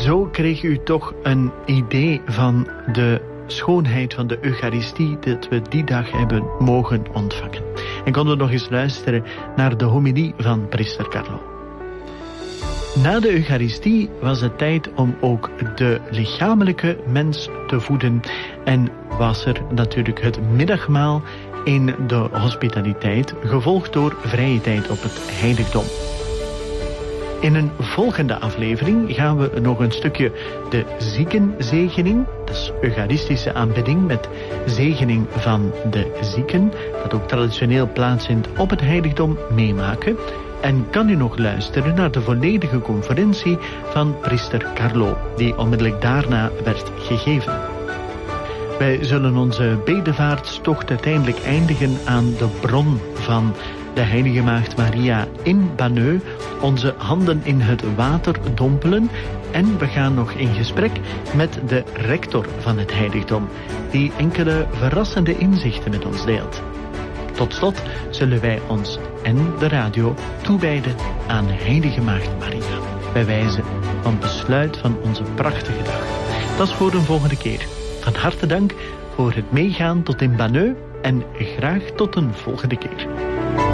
zo kreeg u toch een idee van de schoonheid van de Eucharistie dat we die dag hebben mogen ontvangen. En konden we nog eens luisteren naar de homilie van priester Carlo. Na de Eucharistie was het tijd om ook de lichamelijke mens te voeden en was er natuurlijk het middagmaal in de hospitaliteit, gevolgd door vrije tijd op het heiligdom. In een volgende aflevering gaan we nog een stukje de ziekenzegening, dus eucharistische aanbidding met zegening van de zieken, dat ook traditioneel plaatsvindt op het heiligdom, meemaken. En kan u nog luisteren naar de volledige conferentie van priester Carlo, die onmiddellijk daarna werd gegeven. Wij zullen onze bedevaartstocht uiteindelijk eindigen aan de bron van de Heilige Maagd Maria in Banneux, onze handen in het water dompelen en we gaan nog in gesprek met de rector van het heiligdom, die enkele verrassende inzichten met ons deelt. Tot slot zullen wij ons en de radio toewijden aan Heilige Maagd Maria, bij wijze van besluit van onze prachtige dag. Dat is voor een volgende keer. Van harte dank voor het meegaan tot in Banneux en graag tot een volgende keer.